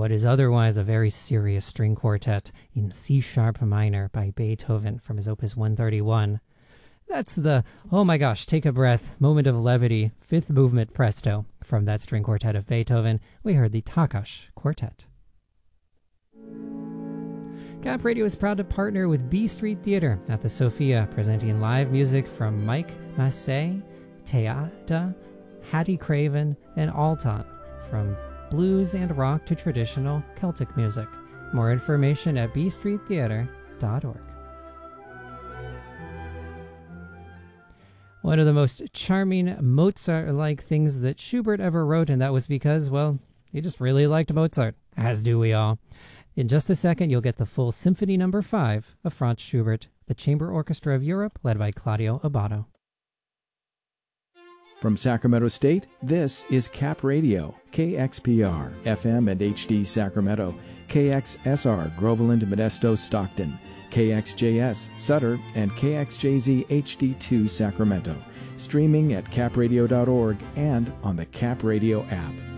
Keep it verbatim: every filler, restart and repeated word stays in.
what is otherwise a very serious string quartet in C-sharp minor by Beethoven from his Opus one thirty-one. That's the, oh my gosh, take a breath, moment of levity, fifth movement presto from that string quartet of Beethoven. We heard the Takas Quartet. Cap Radio is proud to partner with B Street Theater at the Sophia, presenting live music from Mike Massey, Teada, Hattie Craven, and Alton, from blues and rock to traditional Celtic music. More information at b street theater dot org. One of the most charming Mozart-like things that Schubert ever wrote, and that was because, well, he just really liked Mozart, as do we all. In just a second, you'll get the full Symphony Number five of Franz Schubert, the Chamber Orchestra of Europe, led by Claudio Abbado. From Sacramento State, this is Cap Radio, K X P R, F M and H D Sacramento, K X S R, Groveland, Modesto, Stockton, K X J S, Sutter, and K X J Z H D two Sacramento. Streaming at cap radio dot org and on the Cap Radio app.